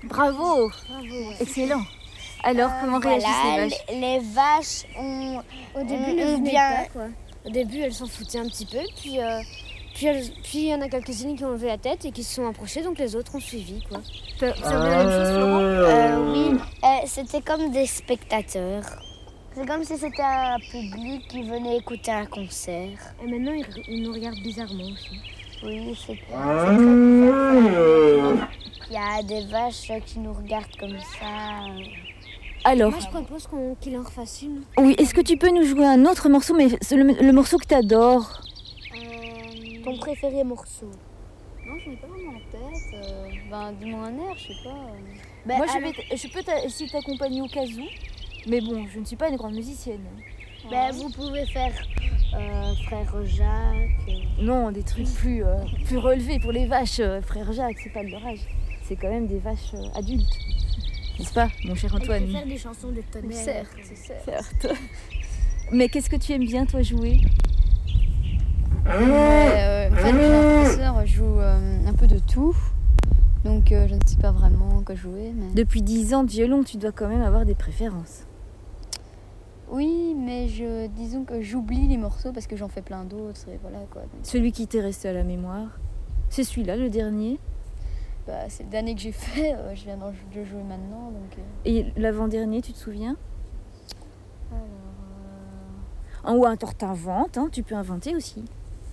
Bravo. Excellent. Alors, comment réagissent les vaches? Les vaches ont... Au début, elles venaient pas, quoi. Au début, elles s'en foutaient un petit peu, puis il y en a quelques-unes qui ont levé la tête et qui se sont approchées, donc les autres ont suivi, quoi. Ça veut la même chose, Florent? Oui, c'était comme des spectateurs. C'est comme si c'était un public qui venait écouter un concert. Et maintenant, ils nous regardent bizarrement aussi. Oui, c'est très bizarre. Il y a des vaches qui nous regardent comme ça. Alors, Moi, je propose qu'il en refasse une. oui, est-ce que tu peux nous jouer un autre morceau, mais le morceau que tu adores? Ton préféré morceau? Non, je n'ai pas vraiment en tête. Dis-moi un air, je sais pas. Moi, je peux essayer de t'accompagner au cas où, mais bon, je ne suis pas une grande musicienne. Vous pouvez faire Frère Jacques. Non, des trucs plus relevés pour les vaches. Frère Jacques, c'est pas de leur âge. C'est quand même des vaches adultes. N'est-ce pas, mon cher Antoine? Elle peut faire des chansons de tonnerre. Certes. Mais qu'est-ce que tu aimes bien, toi, jouer? En fait, j'ai un professeur joue un peu de tout. Donc, je ne sais pas vraiment quoi jouer. Mais... Depuis 10 ans de violon, tu dois quand même avoir des préférences. Oui, mais disons que j'oublie les morceaux parce que j'en fais plein d'autres. Et voilà, quoi. Donc, Celui qui t'est resté à la mémoire, c'est celui-là, le dernier. c'est le dernier que j'ai fait. Je viens de jouer maintenant. Donc, Et l'avant-dernier, tu te souviens? Alors... Ou un tort t'inventes, hein, tu peux inventer aussi.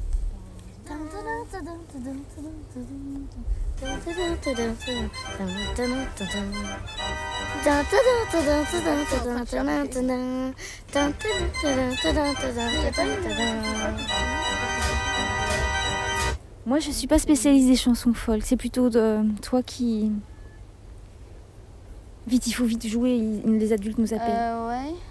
Moi, je suis pas spécialisée chansons folles. C'est plutôt toi qui... Vite, il faut vite jouer. Les adultes nous appellent. Ouais.